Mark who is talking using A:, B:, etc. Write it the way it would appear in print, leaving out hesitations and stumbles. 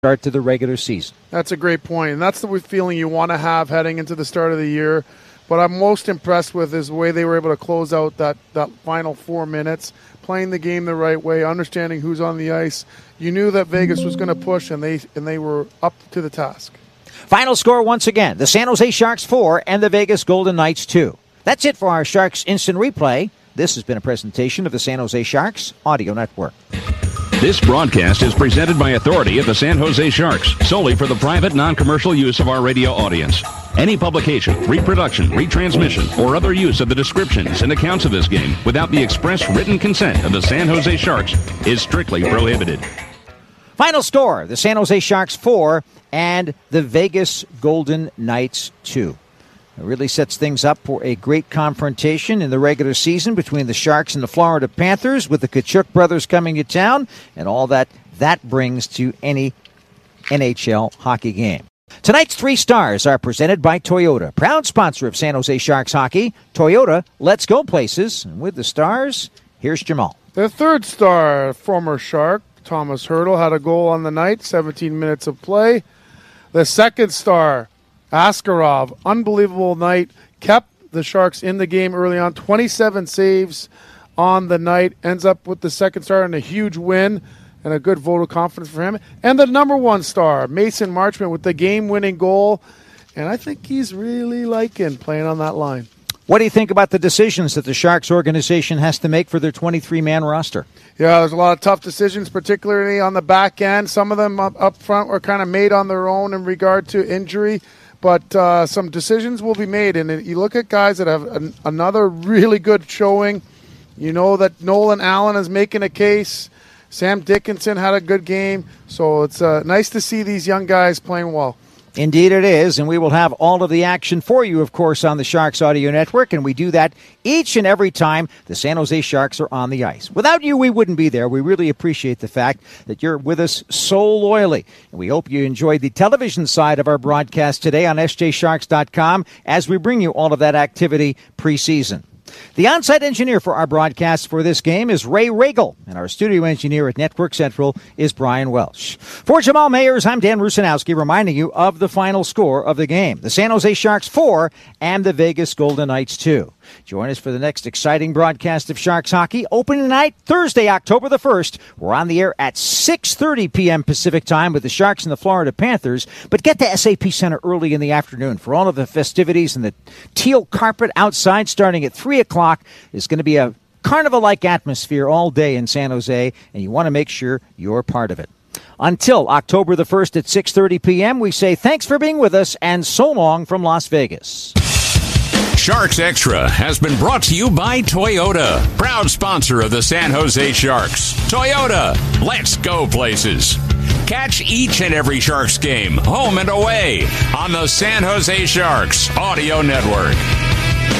A: start to the regular season.
B: That's a great point, and that's the feeling you want to have heading into the start of the year. What I'm most impressed with is the way they were able to close out that final 4 minutes, playing the game the right way, understanding who's on the ice. You knew that Vegas was going to push, and they were up to the task.
A: Final score once again, the San Jose Sharks 4 and the Vegas Golden Knights 2. That's it for our Sharks Instant Replay. This has been a presentation of the San Jose Sharks Audio Network.
C: This broadcast is presented by authority of the San Jose Sharks, solely for the private, non-commercial use of our radio audience. Any publication, reproduction, retransmission, or other use of the descriptions and accounts of this game without the express written consent of the San Jose Sharks is strictly prohibited.
A: Final score, the San Jose Sharks 4 and the Vegas Golden Knights 2. It really sets things up for a great confrontation in the regular season between the Sharks and the Florida Panthers, with the Tkachuk brothers coming to town and all that brings to any NHL hockey game. Tonight's 3 stars are presented by Toyota, proud sponsor of San Jose Sharks hockey. Toyota, let's go places. And with the stars, here's Jamal.
B: The 3rd star, former Shark, Thomas Hertl, had a goal on the night, 17 minutes of play. The 2nd star, Askarov, unbelievable night, kept the Sharks in the game early on, 27 saves on the night, ends up with the 2nd star and a huge win and a good vote of confidence for him. And the number 1 star, Mason Marchment, with the game-winning goal, and I think he's really liking playing on that line.
A: What do you think about the decisions that the Sharks organization has to make for their 23-man roster?
B: Yeah, there's a lot of tough decisions, particularly on the back end. Some of them up front were kind of made on their own in regard to injury. But some decisions will be made. And you look at guys that have another really good showing. You know that Nolan Allen is making a case. Sam Dickinson had a good game. So it's nice to see these young guys playing well.
A: Indeed it is, and we will have all of the action for you, of course, on the Sharks Audio Network, and we do that each and every time the San Jose Sharks are on the ice. Without you, we wouldn't be there. We really appreciate the fact that you're with us so loyally, and we hope you enjoyed the television side of our broadcast today on sjsharks.com as we bring you all of that activity preseason. The on-site engineer for our broadcast for this game is Ray Regal, and our studio engineer at Network Central is Brian Welsh. For Jamal Mayers, I'm Dan Rusanowski, reminding you of the final score of the game. The San Jose Sharks 4 and the Vegas Golden Knights 2. Join us for the next exciting broadcast of Sharks hockey. Opening night, Thursday, October the 1st. We're on the air at 6:30 p.m. Pacific time with the Sharks and the Florida Panthers. But get to SAP Center early in the afternoon for all of the festivities and the teal carpet outside starting at 3 o'clock. It's going to be a carnival-like atmosphere all day in San Jose, and you want to make sure you're part of it. Until October the 1st at 6:30 p.m., we say thanks for being with us and so long from Las Vegas.
C: Sharks Extra has been brought to you by Toyota, proud sponsor of the San Jose Sharks. Toyota, let's go places. Catch each and every Sharks game, home and away, on the San Jose Sharks Audio Network.